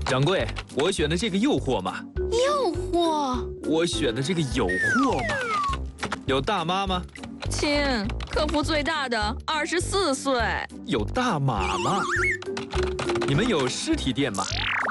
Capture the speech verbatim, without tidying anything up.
掌柜，我选的这个诱惑嘛。 诱惑？ 我选的这个有货嘛。有大妈吗？ 亲，客服最大的二十四岁。 有大码吗？你们有实体店吗？